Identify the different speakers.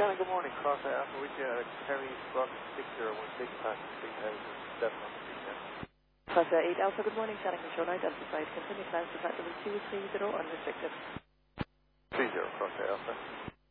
Speaker 1: Shannon, good morning. Cross Alpha with you. Harry Buck 6016, passenger 7 on the weekend.
Speaker 2: Cross 8 Alpha, good morning. Shannon Control identified. Continue plans to flight level 230 unrestricted.
Speaker 1: 30, Cross Alpha.